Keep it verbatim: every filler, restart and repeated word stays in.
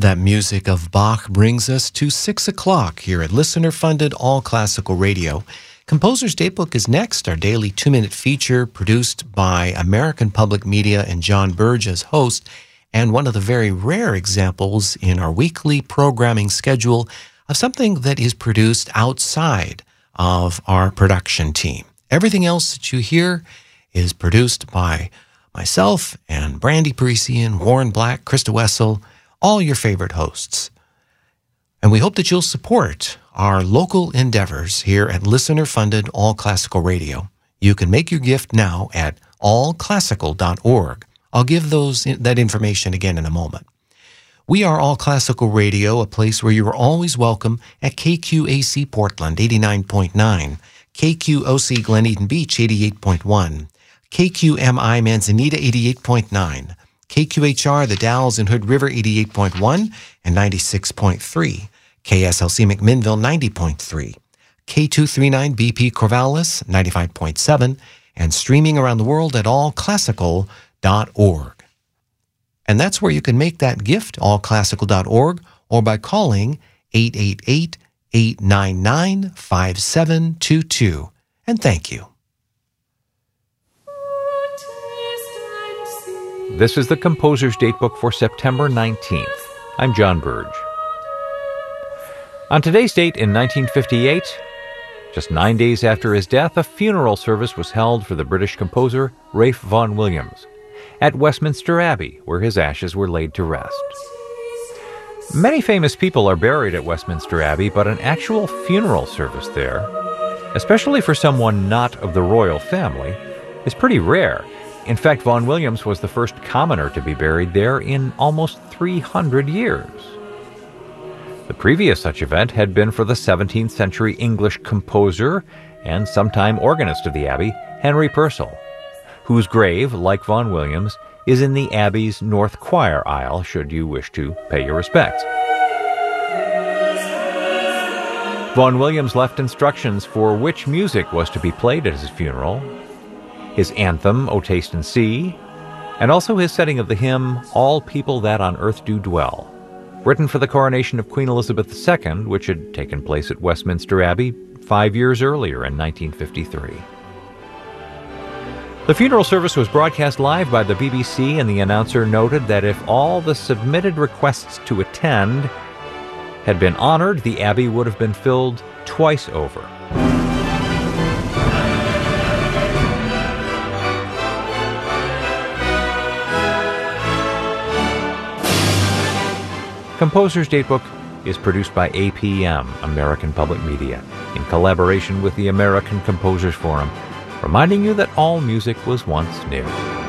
That music of Bach brings us to six o'clock here at listener-funded All Classical Radio. Composer's Datebook is next, our daily two-minute feature produced by American Public Media and John Burge as host, and one of the very rare examples in our weekly programming schedule of something that is produced outside of our production team. Everything else that you hear is produced by myself and Brandy Parisian, Warren Black, Krista Wessel, all your favorite hosts. And we hope that you'll support our local endeavors here at listener-funded All Classical Radio. You can make your gift now at all classical dot org. I'll give those that information again in a moment. We are All Classical Radio, a place where you are always welcome at K Q A C Portland, eighty-nine point nine, K Q O C Glen Eden Beach, eighty-eight point one, K Q M I Manzanita, eighty-eight point nine, K Q H R The Dalles in Hood River, eighty-eight point one and ninety-six point three, K S L C McMinnville, ninety point three, K two thirty-nine B P Corvallis, ninety-five point seven, and streaming around the world at all classical dot org. And that's where you can make that gift, all classical dot org, or by calling eight eight eight, eight nine nine, five seven two two. And thank you. This is the Composer's Datebook for September nineteenth. I'm John Burge. On today's date in nineteen fifty-eight, just nine days after his death, a funeral service was held for the British composer Ralph Vaughan Williams at Westminster Abbey, where his ashes were laid to rest. Many famous people are buried at Westminster Abbey, but an actual funeral service there, especially for someone not of the royal family, is pretty rare. In fact, Vaughan Williams was the first commoner to be buried there in almost three hundred years. The previous such event had been for the seventeenth century English composer and sometime organist of the Abbey, Henry Purcell, whose grave, like Vaughan Williams, is in the Abbey's north choir aisle, should you wish to pay your respects. Vaughan Williams left instructions for which music was to be played at his funeral, his anthem, O Taste and See, and also his setting of the hymn, All People That on Earth Do Dwell, written for the coronation of Queen Elizabeth the Second, which had taken place at Westminster Abbey five years earlier in nineteen fifty-three. The funeral service was broadcast live by the B B C, and the announcer noted that if all the submitted requests to attend had been honored, the Abbey would have been filled twice over. Composer's Datebook is produced by A P M, American Public Media, in collaboration with the American Composers Forum, reminding you that all music was once new.